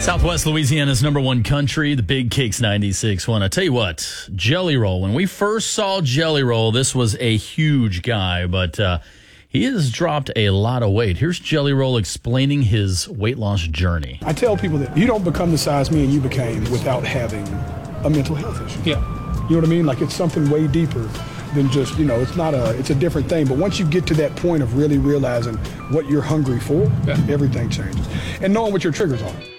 Southwest Louisiana's #1 country, the Big Cakes 96.1. I tell you what, Jelly Roll. When we first saw Jelly Roll, this was a huge guy, but he has dropped a lot of weight. Here's Jelly Roll explaining his weight loss journey. I tell people that you don't become the size me and you became without having a mental health issue. Yeah. You know what I mean? Like, it's something way deeper than just, it's a different thing. But once you get to that point of really realizing what you're hungry for, everything changes. And knowing what your triggers are.